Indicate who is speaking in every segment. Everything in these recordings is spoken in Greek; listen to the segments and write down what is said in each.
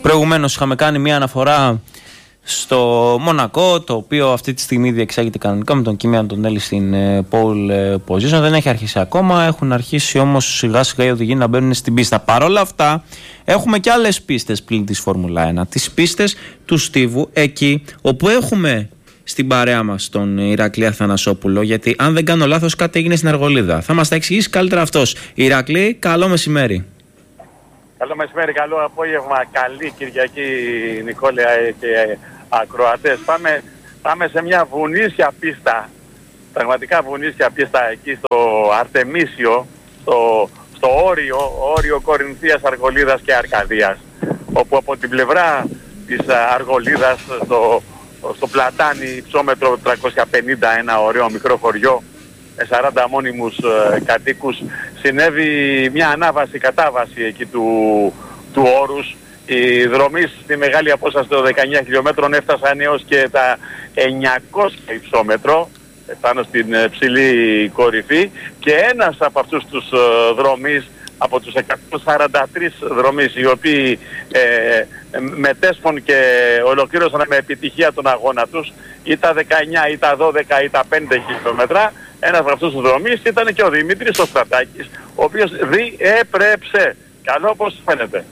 Speaker 1: Προηγουμένως είχαμε κάνει μια αναφορά στο Μονακό, το οποίο αυτή τη στιγμή διεξάγεται κανονικά με τον Κίμιαν τον Έλλη στην pole position. Δεν έχει αρχίσει ακόμα. Έχουν αρχίσει όμως σιγά σιγά οι οδηγοί να μπαίνουν στην πίστα. Παρ' όλα αυτά, έχουμε και άλλες πίστες πλην της Φόρμουλα 1. Τις πίστες του Στίβου, εκεί όπου έχουμε στην παρέα μας τον Ηρακλή Αθανασόπουλο, γιατί αν δεν κάνω λάθος, κάτι έγινε στην Αργολίδα. Θα μας τα εξηγήσει καλύτερα αυτός. Ηρακλή, καλό μεσημέρι.
Speaker 2: Καλό μεσημέρι, καλό απόγευμα, καλή Κυριακή Νικόλαια και ακροατές. Πάμε σε μια βουνίσια πίστα, πραγματικά βουνίσια πίστα εκεί στο Αρτεμίσιο, στο όριο Κορινθίας, Αργολίδας και Αρκαδίας, όπου από την πλευρά της Αργολίδας στο πλατάνι υψόμετρο 350, ένα ωραίο μικρό χωριό με 40 μόνιμους κατοίκους, συνέβη μια ανάβαση-κατάβαση εκεί του όρους. Οι δρομείς στη μεγάλη απόσταση των 19 χιλιόμετρων έφτασαν έως και τα 900 υψόμετρο πάνω στην ψηλή κορυφή, και ένας από αυτούς τους δρομείς, από τους 143 δρομείς οι οποίοι μετέσχουν και ολοκλήρωσαν με επιτυχία τον αγώνα τους, ή τα 19 ή τα 12 ή τα 5 χιλιόμετρα, ένας από αυτούς τους δρομείς ήταν και ο Δημήτρης ο Στρατάκης, ο οποίος διέπρεψε. Καλό, όπως φαίνεται.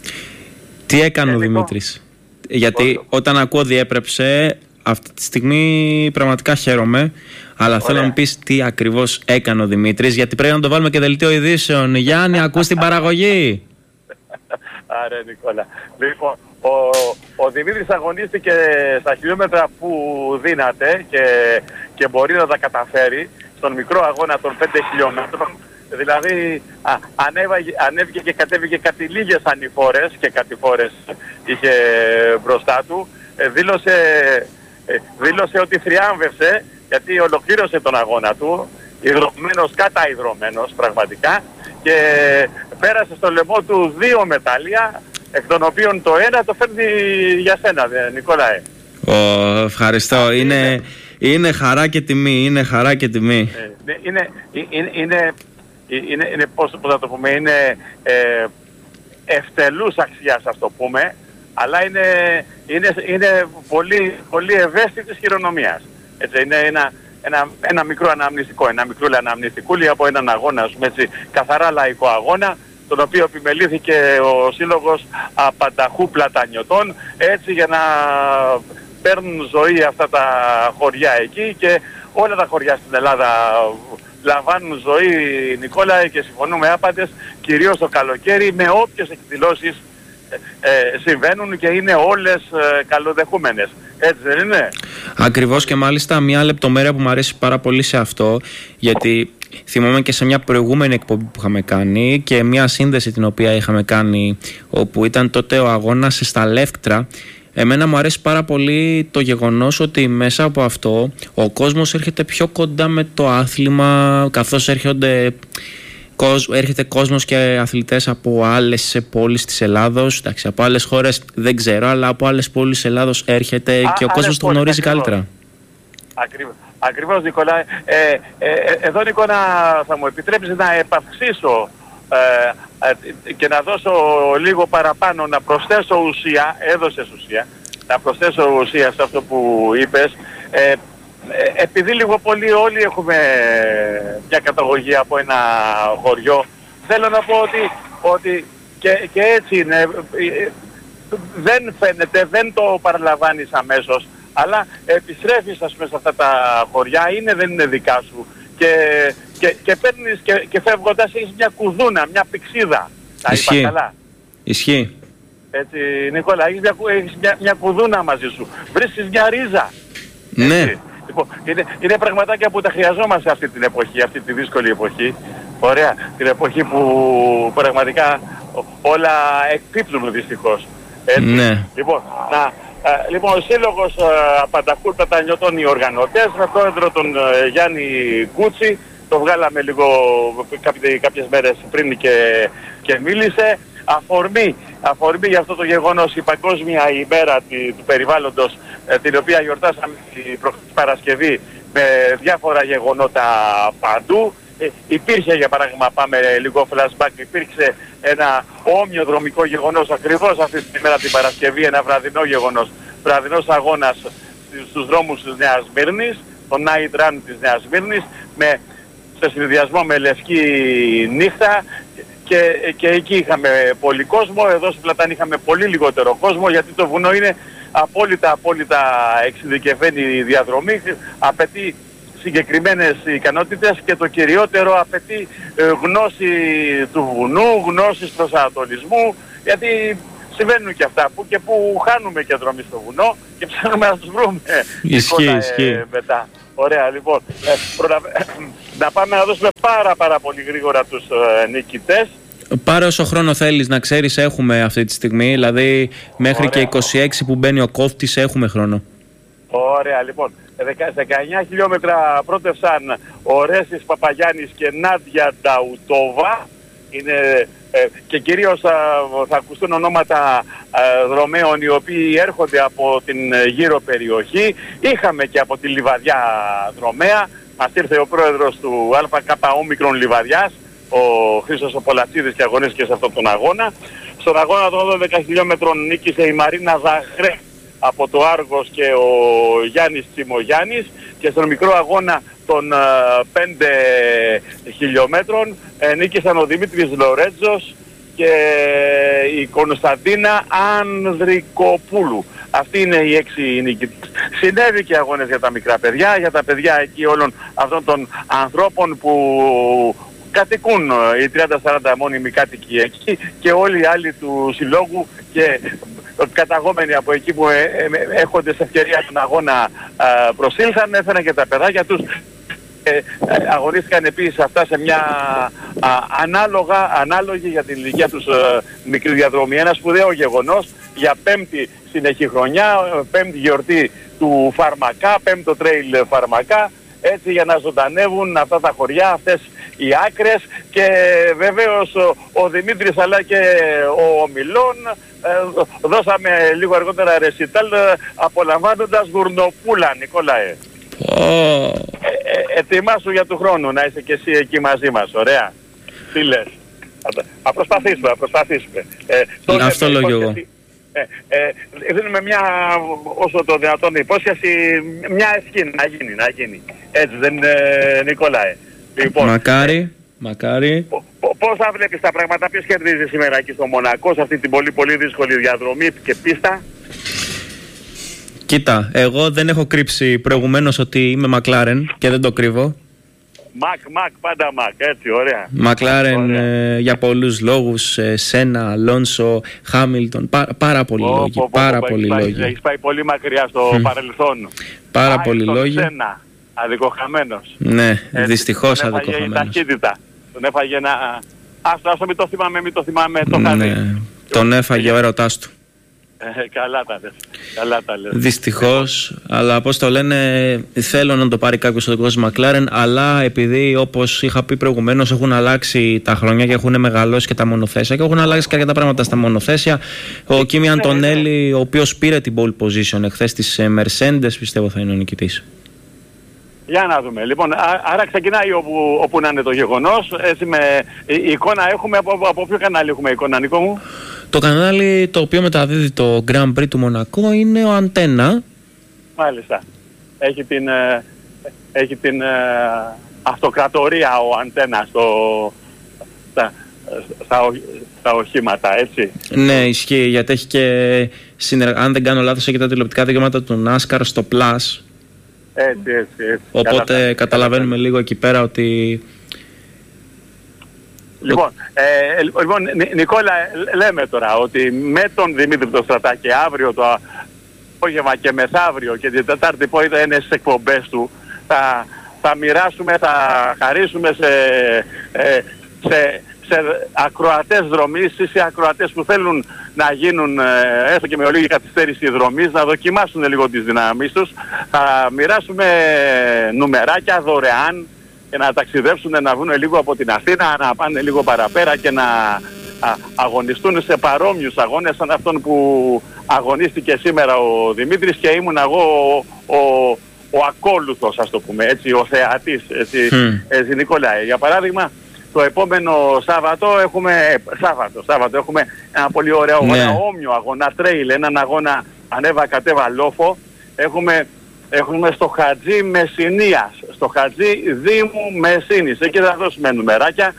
Speaker 1: Τι έκανε ο Δημήτρης? Γιατί όταν ακούω διέπρεψε, αυτή τη στιγμή πραγματικά χαίρομαι. Αλλά θέλω να μου πεις τι ακριβώς έκανε ο Δημήτρης, γιατί πρέπει να το βάλουμε και δελτίο ειδήσεων. Γιάννη, ακούς την παραγωγή?
Speaker 2: Άρα, Νικόλα. Λοιπόν, ο Δημήτρης αγωνίστηκε στα χιλιόμετρα που δύναται και μπορεί να τα καταφέρει στον μικρό αγώνα των 5 χιλιόμετρων. Δηλαδή ανέβηκε και κατέβηκε κάτι λίγες ανηφόρες και κατηφόρες είχε μπροστά του. Δήλωσε ότι θριάμβευσε, γιατί ολοκλήρωσε τον αγώνα του, υδρωμένος, καταϊδρωμένος πραγματικά, και πέρασε στο λαιμό του 2 μετάλλια, εκ των οποίων το ένα το φέρνει για σένα, Νικόλαε.
Speaker 1: Ευχαριστώ. Είναι χαρά και τιμή. Είναι χαρά και τιμή.
Speaker 2: Είναι πώς θα το πούμε, είναι ευτελούς αξιάς, ας το πούμε, αλλά είναι πολύ, πολύ ευαίσθητης χειρονομίας. Έτσι, είναι ένα μικρό αναμνηστικό, ένα μικρό αναμνηστικούλι από έναν αγώνα, ας πούμε, έτσι, καθαρά λαϊκό αγώνα, τον οποίο επιμελήθηκε ο Σύλλογος Απανταχού Πλατανιωτών, έτσι, για να παίρνουν ζωή αυτά τα χωριά εκεί, και όλα τα χωριά στην Ελλάδα λαμβάνουν ζωή, Νικόλα, και συμφωνούμε άπαντες, κυρίως το καλοκαίρι, με όποιες εκδηλώσεις συμβαίνουν, και είναι όλες καλοδεχούμενες. Έτσι δεν είναι?
Speaker 1: Ακριβώς, και μάλιστα μια λεπτομέρεια που μου αρέσει πάρα πολύ σε αυτό, γιατί θυμάμαι και σε μια προηγούμενη εκπομπή που είχαμε κάνει και μια σύνδεση την οποία είχαμε κάνει, όπου ήταν τότε ο αγώνας στα Λεύκτρα. Εμένα μου αρέσει πάρα πολύ το γεγονός ότι μέσα από αυτό ο κόσμος έρχεται πιο κοντά με το άθλημα, καθώς έρχεται κόσμος και αθλητές από άλλες πόλεις της Ελλάδος. Εντάξει, από άλλες χώρες δεν ξέρω, αλλά από άλλες πόλεις της Ελλάδος έρχεται και ο κόσμος το γνωρίζει καλύτερα.
Speaker 2: Ακριβώς, Νικόλα. Εδώ, Νικόλα, θα μου επιτρέψεις να επαυξήσω και να δώσω λίγο παραπάνω, να προσθέσω ουσία, έδωσες ουσία, να προσθέσω ουσία σε αυτό που είπες. Επειδή λίγο πολύ όλοι έχουμε μια καταγωγή από ένα χωριό, θέλω να πω ότι και έτσι είναι, δεν φαίνεται, δεν το παραλαμβάνεις αμέσως, αλλά επιστρέφεις, ας πούμε, σε αυτά τα χωριά, δεν είναι δικά σου, και παίρνεις και φεύγοντας έχεις μια κουδούνα, μια πηξίδα.
Speaker 1: Ισχύει. Καλά. Ισχύει.
Speaker 2: Έτσι, Νικόλα, έχεις μια κουδούνα μαζί σου, βρίσκεις μια ρίζα.
Speaker 1: Ναι.
Speaker 2: Έτσι. Λοιπόν, είναι πραγματάκια που τα χρειαζόμαστε αυτή την εποχή, αυτή τη δύσκολη εποχή. Ωραία, την εποχή που πραγματικά όλα εκπίπτουν δυστυχώς.
Speaker 1: Ναι.
Speaker 2: Λοιπόν, ο Σύλλογος Απανταχού Πλατανιωτών, οι οργανωτές, με πρόεδρο τον Γιάννη Κούτσι, το βγάλαμε λίγο κάποιες μέρες πριν και μίλησε. Αφορμή για αυτό το γεγονός η Παγκόσμια ημέρα του περιβάλλοντος, την οποία γιορτάσαμε την προχθές Παρασκευή με διάφορα γεγονότα παντού, υπήρχε, για παράδειγμα, πάμε λίγο flashback, υπήρξε ένα όμοιο δρομικό γεγονός ακριβώς αυτή την ημέρα την Παρασκευή, ένα βραδινό γεγονός, βραδινός αγώνας στους δρόμους της Νέας Σμύρνης, το Night Run της Νέας Σμύρνης, σε συνδυασμό με λευκή νύχτα, και εκεί είχαμε πολύ κόσμο. Εδώ στην Πλατάνη είχαμε πολύ λιγότερο κόσμο, γιατί το βουνό είναι απόλυτα εξειδικευμένη διαδρομή, απαιτεί συγκεκριμένες ικανότητες και το κυριότερο απαιτεί γνώση του βουνού, γνώση προσανατολισμού, γιατί συμβαίνουν και αυτά που χάνουμε και δρομή στο βουνό και ψάχνουμε να τους βρούμε.
Speaker 1: Ισχύει.
Speaker 2: Μετά. Ωραία, λοιπόν. Να πάμε να δώσουμε πάρα πολύ γρήγορα τους νικητές.
Speaker 1: Πάρε όσο χρόνο θέλεις, να ξέρεις, έχουμε αυτή τη στιγμή, δηλαδή μέχρι ωραία. Και 26 που μπαίνει ο κόφτης έχουμε χρόνο.
Speaker 2: Ωραία, λοιπόν. 19 χιλιόμετρα πρώτευσαν ο Ρέσης Παπαγιάννης και Νάντια Νταουτόβα. Είναι, και κυρίως θα ακουστούν ονόματα δρομέων οι οποίοι έρχονται από την γύρω περιοχή. Είχαμε και από τη Λιβαδιά δρομέα. Μας ήρθε ο πρόεδρος του ΑΚΟ Λιβαδιάς, ο Χρήστος ο Πολατσίδης, και αγωνίστηκε σε αυτόν τον αγώνα. Στον αγώνα των 12 χιλιόμετρων νίκησε η Μαρίνα Ζαχρέ από το Άργος και ο Γιάννης Τσιμογιάννης, και στον μικρό αγώνα των 5 χιλιόμετρων νίκησαν ο Δημήτρης Λορέτζος και η Κωνσταντίνα Ανδρικοπούλου. Αυτοί είναι οι 6 νικητές. Συνέβη και αγώνες για τα μικρά παιδιά, για τα παιδιά εκεί όλων αυτών των ανθρώπων που κατοικούν, οι 30-40 μόνιμοι κάτοικοι εκεί, και όλοι οι άλλοι του συλλόγου και καταγόμενοι από εκεί που έχονται σε ευκαιρία τον αγώνα προσήλθαν, έφεραν και τα παιδάκια τους. Αγωνίστηκαν επίσης αυτά σε μια ανάλογη για την ηλικία τους μικρή διαδρομή. Ένα σπουδαίο γεγονός για 5η συνεχή χρονιά, 5η γιορτή του Φαρμακά, 5ο τρέιλ Φαρμακά, έτσι για να ζωντανεύουν αυτά τα χωριά, αυτές οι άκρες. Και βεβαίως ο Δημήτρης αλλά και ο Ομιλών δώσαμε λίγο αργότερα ρεσιτάλ απολαμβάνοντας Γουρνοπούλα, Νικόλαε. Ετοιμάσου για του χρόνου να είσαι και εσύ εκεί μαζί μας, ωραία. Τι λες? Θα προσπαθήσουμε.
Speaker 1: Αυτό λέω εγώ.
Speaker 2: Δίνουμε μια, όσο το δυνατόν υπόσχεση, μια ευχή να γίνει. Έτσι δεν είναι, Νικόλαε? Λοιπόν,
Speaker 1: μακάρι.
Speaker 2: Πώς θα βλέπεις τα πράγματα, ποιος κερδίζει σήμερα εκεί στο Μονακό, σε αυτή την πολύ δύσκολη διαδρομή και πίστα?
Speaker 1: Κοίτα, εγώ δεν έχω κρύψει προηγουμένως ότι είμαι Μακλάρεν και δεν το κρύβω.
Speaker 2: Πάντα Μακ, έτσι, ωραία.
Speaker 1: Μακλάρεν για πολλούς λόγους, Σένα, Αλόνσο, Χάμιλτον, πάρα πολλοί λόγοι.
Speaker 2: Έχεις πάει πολύ μακριά στο παρελθόν.
Speaker 1: Πάρα πολλοί λόγοι.
Speaker 2: Σένα, αδικοχαμένος.
Speaker 1: Ναι, δυστυχώς αδικοχαμένος.
Speaker 2: Τον έφαγε η ταχύτητα, τον έφαγε ένα... Άστο, μην το θυμάμαι, το χάρη.
Speaker 1: Τον έφαγε ο έρωτάς του.
Speaker 2: Καλά τα λες.
Speaker 1: Δυστυχώς, αλλά πώς το λένε, θέλω να το πάρει κάποιος στον κόσμο Μακλάρεν, αλλά επειδή, όπως είχα πει προηγουμένως, έχουν αλλάξει τα χρόνια και έχουν μεγαλώσει και τα μονοθέσια και έχουν αλλάξει και αρκετά πράγματα στα μονοθέσια. Ο Κίμι Αντωνέλη, ο οποίος πήρε την pole position εχθές της Mercedes, πιστεύω θα είναι ο νικητής.
Speaker 2: Για να δούμε. Λοιπόν, άρα ξεκινάει όπου να είναι το γεγονός. Έτσι, με εικόνα έχουμε, από ποιο κανάλι έχουμε εικόνα, Νίκο μου?
Speaker 1: Το κανάλι το οποίο μεταδίδει το Grand Prix του Μονακό είναι ο Αντένα.
Speaker 2: Μάλιστα. Έχει την αυτοκρατορία ο Αντένα στα οχήματα, έτσι.
Speaker 1: Ναι, ισχύει, γιατί έχει και αν δεν κάνω λάθος, έχει τα τηλεοπτικά δικαιώματα του NASCAR στο Plus.
Speaker 2: Έτσι.
Speaker 1: Οπότε καταλαβαίνουμε λίγο εκεί πέρα ότι...
Speaker 2: Λοιπόν, Νικόλα, λέμε τώρα ότι με τον Δημήτρη τον Στρατάκη αύριο το απόγευμα και μεθαύριο και την Τετάρτη που είναι στις εκπομπές του, θα μοιράσουμε, θα χαρίσουμε σε ακροατές δρομής ή σε ακροατές που θέλουν να γίνουν έστω και με ολίγη καθυστέρηση δρομής, να δοκιμάσουν λίγο τις δυνάμεις τους. Θα μοιράσουμε νουμεράκια δωρεάν και να ταξιδέψουν, να βγουν λίγο από την Αθήνα, να πάνε λίγο παραπέρα και να αγωνιστούν σε παρόμοιους αγώνες σαν αυτόν που αγωνίστηκε σήμερα ο Δημήτρης και ήμουν εγώ ο ακόλουθος, ας το πούμε, έτσι, ο θεατής, έτσι, Νικόλαε. Για παράδειγμα, το επόμενο Σάββατο έχουμε ένα πολύ ωραίο αγώνα, όμοιο αγώνα, τρέιλ, έναν αγώνα ανέβα-κατέβα λόφο. Έχουμε στο Χατζή Μεσσηνίας, στο Χατζή Δήμου Μεσσήνης. Εκεί θα δώσουμε νουμεράκια.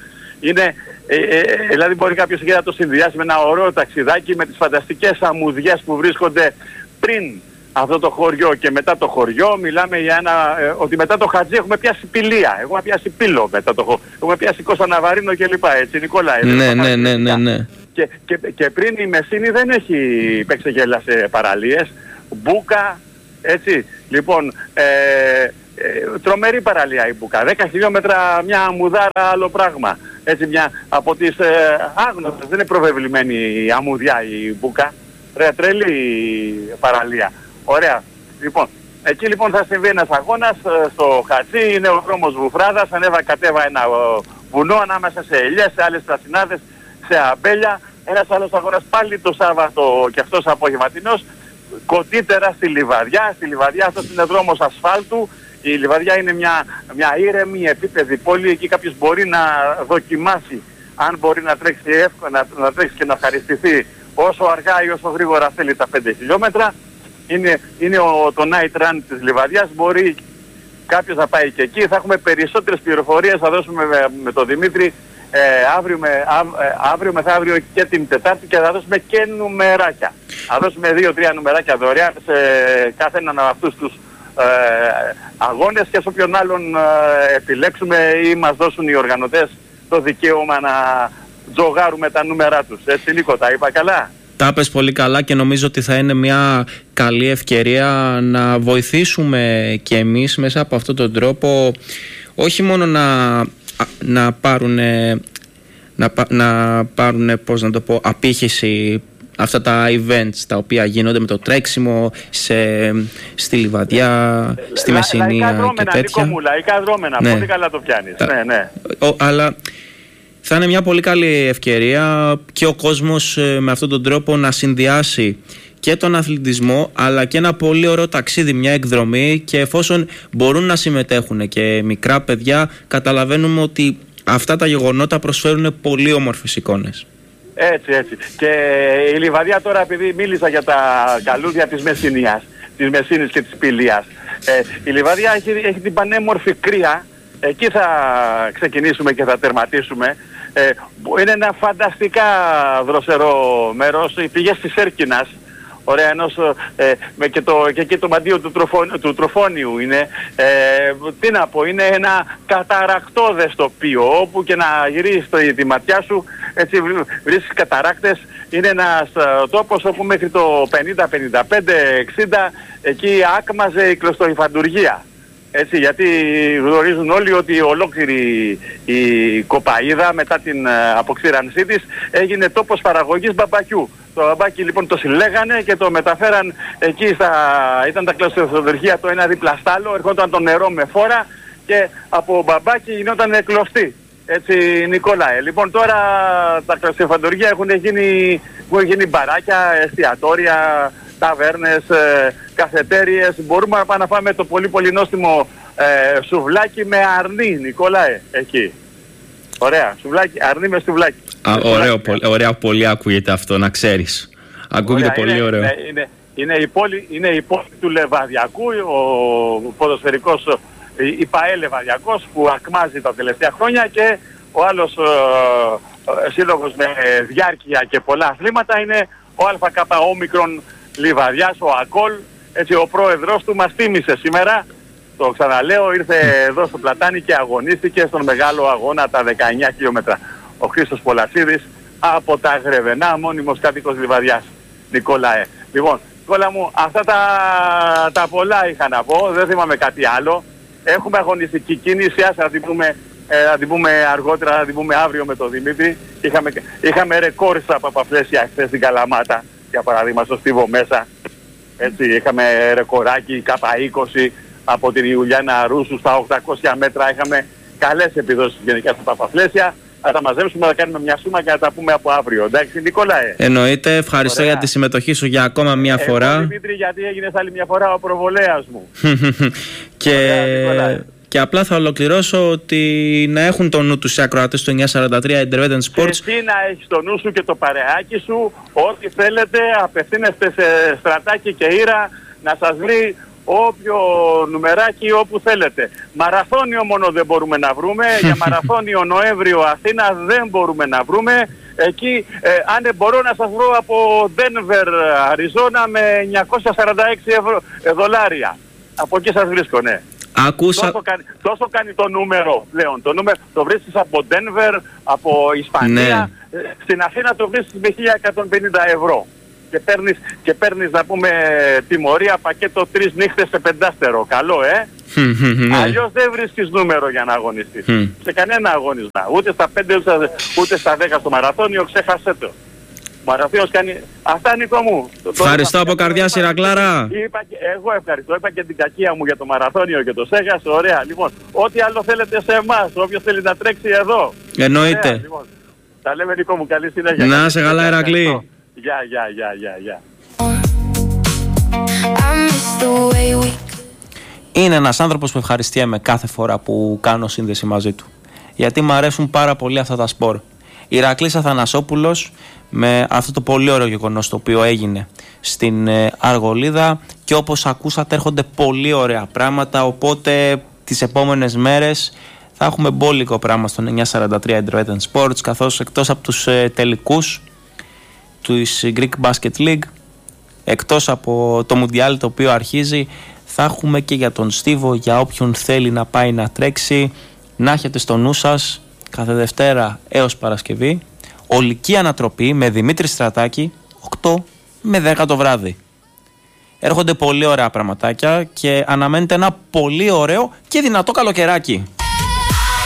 Speaker 2: Δηλαδή μπορεί κάποιος εκεί να το συνδυάσει με ένα ωραίο ταξιδάκι με τις φανταστικές αμμουδιές που βρίσκονται πριν αυτό το χωριό και μετά το χωριό. Μιλάμε για ότι μετά το Χατζή έχουμε πιάσει Πηλία, έχουμε πιάσει Πύλο μετά το χωριό, έχουμε πιάσει Κώστα Ναβαρίνο κλπ. Έτσι, Νικόλαε.
Speaker 1: Ναι.
Speaker 2: Και πριν η Μεσσήνη δεν έχει παίξει σε παραλίες. Μπούκα, έτσι. Λοιπόν, τρομερή παραλία η Μπούκα. 10 χιλιόμετρα μια αμμουδάρα, άλλο πράγμα. Έτσι, μια από τις άγνωστες, δεν είναι προβεβλημένη η αμμουδιά η Μπούκα. Τρελή παραλία. Ωραία. Λοιπόν, εκεί λοιπόν θα συμβεί ένας αγώνας στο Χατζή, είναι ο δρόμος Βουφράδας, ανέβα-κατέβα ένα βουνό ανάμεσα σε ελιές, σε άλλες πρασινάδες, σε αμπέλια. Ένας άλλος αγώνας πάλι το Σάββατο και αυτός απογευματινός, κοντύτερα στη Λιβαδιά. Στη Λιβαδιά αυτός είναι δρόμος ασφάλτου. Η Λιβαδιά είναι μια ήρεμη επίπεδη πόλη, εκεί κάποιος μπορεί να δοκιμάσει αν μπορεί να τρέξει εύκολα, να τρέξει και να ευχαριστηθεί όσο αργά ή όσο γρήγορα θέλει τα 5 χιλιόμετρα. Είναι το night run της Λιβαδιάς, μπορεί κάποιος να πάει και εκεί. Θα έχουμε περισσότερες πληροφορίες, θα δώσουμε με τον Δημήτρη αύριο μεθαύριο και την Τετάρτη και θα δώσουμε και νουμεράκια. Θα δώσουμε 2-3 νουμεράκια δωρεάν σε κάθε έναν από αυτούς τους αγώνες και σε όποιον άλλον επιλέξουμε ή μας δώσουν οι οργανωτές το δικαίωμα να τζογάρουμε τα νούμερα τους. Έτσι, Νίκο, τα είπα καλά?
Speaker 1: Τα είπες πολύ καλά και νομίζω ότι θα είναι μια καλή ευκαιρία να βοηθήσουμε και εμείς μέσα από αυτόν τον τρόπο, όχι μόνο να πάρουν πώς να το πω, απήχηση αυτά τα events τα οποία γίνονται με το τρέξιμο στη Λιβαδιά, στη Μεσσηνία και τέτοια.
Speaker 2: Λαϊκά δρόμενα, πολύ καλά το πιάνεις. Ναι.
Speaker 1: Αλλά θα είναι μια πολύ καλή ευκαιρία και ο κόσμος με αυτόν τον τρόπο να συνδυάσει και τον αθλητισμό αλλά και ένα πολύ ωραίο ταξίδι, μια εκδρομή, και εφόσον μπορούν να συμμετέχουν και μικρά παιδιά, καταλαβαίνουμε ότι αυτά τα γεγονότα προσφέρουν πολύ όμορφες εικόνες.
Speaker 2: Έτσι. Και η Λιβαδιά τώρα, επειδή μίλησα για τα καλούδια της Μεσσήνης και της Πηλίας, η Λιβαδιά έχει την πανέμορφη κρύα. Εκεί θα ξεκινήσουμε και θα τερματίσουμε. Είναι ένα φανταστικά δροσερό μέρος. Οι πηγές της Έρκινας, ωραία, και εκεί το μαντίο του Τροφόνιου είναι. Τι να πω, είναι ένα καταρακτώδες τοπίο, όπου και να γυρίσεις τη ματιά σου, έτσι βρίσκεις καταράκτες. Είναι ένας τόπος όπου μέχρι το 50, 55, 60 εκεί άκμαζε η κλωστοϊφαντουργία. Έτσι, γιατί γνωρίζουν όλοι ότι ολόκληρη η Κοπαΐδα μετά την αποξήρανσή της έγινε τόπος παραγωγής μπαμπακιού. Το μπαμπάκι λοιπόν το συλλέγανε και το μεταφέραν εκεί ήταν τα κλωστοϊφαντουργία το ένα δίπλα στ' άλλο, ερχόταν το νερό με φόρα και από μπαμπάκι γινόταν κλωστή. Έτσι, Νικόλαε. Λοιπόν, τώρα τα κλωστοϊφαντουργία έχουν γίνει μπαράκια, εστιατόρια, ταβέρνες, καφετέριες. Μπορούμε να πάμε το πολύ πολύ νόστιμο σουβλάκι με αρνί, Νικόλαε, εκεί. Ωραία, σουβλάκι, αρνί με σουβλάκι.
Speaker 1: Ωραία, πολύ ακούγεται αυτό, να ξέρεις. Ακούγεται πολύ ωραίο.
Speaker 2: Είναι η πόλη του Λεβαδιακού, ο ποδοσφαιρικός, η ΠΑΕ Λεβαδιακός, που ακμάζει τα τελευταία χρόνια, και ο άλλος σύλλογος με διάρκεια και πολλά αθλήματα είναι ο ΑΚ Όμικρον Λιβαδιάς, ο ΑΚΟΛ. Έτσι, ο πρόεδρος του μας τίμησε σήμερα, το ξαναλέω, ήρθε εδώ στο Πλατάνι και αγωνίστηκε στον μεγάλο αγώνα τα 19 χιλιόμετρα. Ο Χρήστος Πολασίδης από τα Γρεβενά, μόνιμος κάτοικος Λιβαδιάς, Νικόλαε. Λοιπόν, Νικόλα μου, αυτά τα πολλά είχα να πω, δεν θυμάμαι κάτι άλλο. Έχουμε αγωνιστική κίνηση, θα την πούμε αργότερα, θα την πούμε αύριο με τον Δημήτρη. Είχαμε ρεκόρ στα Παπαφλέσια χθες στην Καλαμάτα, για παράδειγμα στο Στίβο μέσα. Έτσι, είχαμε ρεκοράκι K20 από την Ιουλιάνα Ρούσου στα 800 μέτρα. Είχαμε καλές επιδόσεις γενικά στα Παπαφλέσια. Θα τα μαζέψουμε, θα κάνουμε μια σούμα και θα τα πούμε από αύριο. Εντάξει, Νικόλαε.
Speaker 1: Εννοείται. Ευχαριστώ για τη συμμετοχή σου για ακόμα μια φορά.
Speaker 2: Δημήτρη, γιατί έγινες άλλη μια φορά ο προβολέας μου.
Speaker 1: Και απλά θα ολοκληρώσω ότι να έχουν το νου τους οι ακροατές του 943 Internet Sports.
Speaker 2: Εσύ να έχεις το νου σου και το παρεάκι σου, ό,τι θέλετε, απευθύνεστε σε Στρατάκη και Ήρα να σας βρει όποιο νουμεράκι όπου θέλετε. Μαραθώνιο μόνο δεν μπορούμε να βρούμε, για μαραθώνιο Νοέμβριο Αθήνα δεν μπορούμε να βρούμε. Εκεί, αν μπορώ να σας βρω από Denver, Αριζόνα με 946 δολάρια. Από εκεί σας βρίσκω, ναι.
Speaker 1: Άκουσα...
Speaker 2: Τόσο κάνει το νούμερο πλέον. Το νούμερο το βρίσκεις από Denver, από Ισπανία. Ναι. Στην Αθήνα το βρίσκεις με 1.150 ευρώ. Και παίρνεις να πούμε τιμωρία πακέτο 3 νύχτες σε 5 καλό, Αλλιώς δεν βρίσκεις νούμερο για να αγωνιστείς. Σε κανένα αγώνισμα. Ούτε στα 5 ούτε στα 10 στο μαραθώνιο, ξέχασέ το. Μαραθώνιος κάνει... Αυτά, Νίκο μου.
Speaker 1: Ευχαριστώ από καρδιάς, Ηρακλάρα.
Speaker 2: Εγώ ευχαριστώ. Είπα και την κακία μου για το μαραθώνιο και το Σέγας. Ωραία. Λοιπόν, ό,τι άλλο θέλετε σε εμάς. Όποιος θέλει να τρέξει εδώ.
Speaker 1: Εννοείται.
Speaker 2: Λοιπόν, τα λέμε, Νίκο μου. Καλή συνέχεια.
Speaker 1: Να σε καλά, Ηρακλή.
Speaker 2: Γεια.
Speaker 1: Είναι ένας άνθρωπος που ευχαριστιέμαι κάθε φορά που κάνω σύνδεση μαζί του. Γιατί μου αρέσουν πάρα πολύ αυτά τα σπορ. Ηρακλής Αθανασόπουλος, με αυτό το πολύ ωραίο γεγονός το οποίο έγινε στην Αργολίδα, και όπως ακούσατε έρχονται πολύ ωραία πράγματα, οπότε τις επόμενες μέρες θα έχουμε μπόλικο πράγμα στον 943 Internet Sports, καθώς εκτός από τους τελικούς του Greek Basket League, εκτός από το Μουντιάλ το οποίο αρχίζει, θα έχουμε και για τον Στίβο, για όποιον θέλει να πάει να τρέξει. Να έχετε στο νου σας, κάθε Δευτέρα έως Παρασκευή, ολική ανατροπή με Δημήτρη Στρατάκη 8 με 10 το βράδυ. Έρχονται πολύ ωραία πραγματάκια και αναμένεται ένα πολύ ωραίο και δυνατό καλοκαιράκι.